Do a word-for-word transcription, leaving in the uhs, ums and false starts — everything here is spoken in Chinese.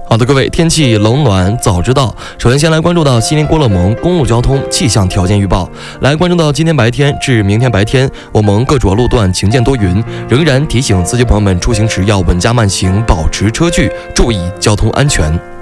好的，各位，天气冷暖早知道。首先，先来关注到西宁郭勒盟公路交通气象条件预报。来关注到今天白天至明天白天，我盟各主要路段晴间多云，仍然提醒司机朋友们出行时要稳驾慢行，保持车距，注意交通安全。